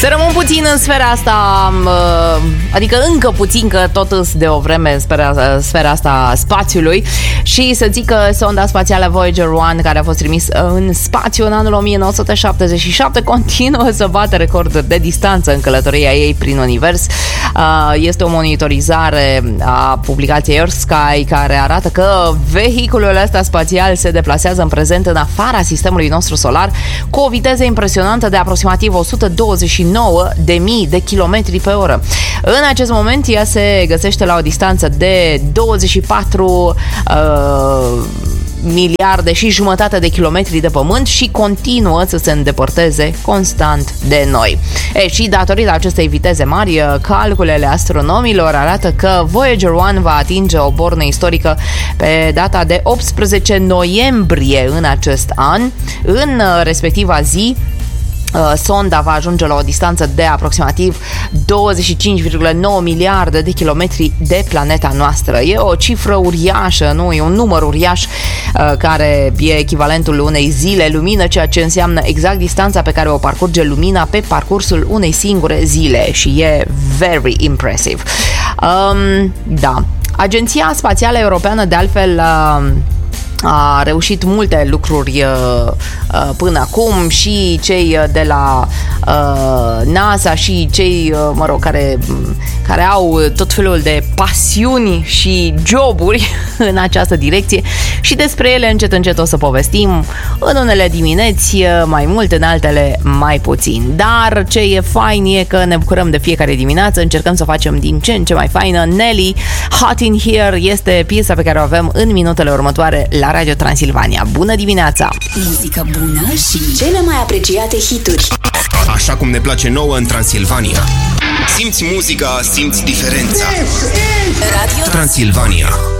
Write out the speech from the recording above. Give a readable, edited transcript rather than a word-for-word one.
Să rămân puțin în sfera asta, adică încă puțin, că tot îs de o vreme în sfera asta spațiului, și să zic că sonda spațială Voyager 1, care a fost trimis în spațiu în anul 1977, continuă să bată recorduri de distanță în călătoria ei prin univers. Este o monitorizare a publicației Earth Sky care arată că vehiculul ăsta spațial se deplasează în prezent în afara sistemului nostru solar cu o viteză impresionantă de aproximativ 129.000 de kilometri pe oră. În acest moment ea se găsește la o distanță de 24 miliarde și jumătate de kilometri de pământ și continuă să se îndepărteze constant de noi. Și datorită acestei viteze mari, calculele astronomilor arată că Voyager 1 va atinge o bornă istorică pe data de 18 noiembrie în acest an. În respectiva zi, sonda va ajunge la o distanță de aproximativ 25,9 miliarde de kilometri de planeta noastră. E o cifră uriașă, nu? E un număr uriaș care e echivalentul unei zile lumină, ceea ce înseamnă exact distanța pe care o parcurge lumina pe parcursul unei singure zile și e very impressive. Da. Agenția Spațială Europeană, de altfel, a reușit multe lucruri până acum, și cei de la NASA și cei, care au tot felul de pasiuni și joburi în această direcție, și despre ele încet o să povestim în unele dimineți mai mult, în altele mai puțin. Dar ce e fain e că ne bucurăm de fiecare dimineață, încercăm să o facem din ce în ce mai faină. Nelly, Hot in Here, este piesa pe care o avem în minutele următoare la Radio Transilvania. Bună dimineața! Muzică bună și cele mai apreciate hituri. Așa cum ne place nouă în Transilvania. Simți muzica, simți diferența. Radio Transilvania.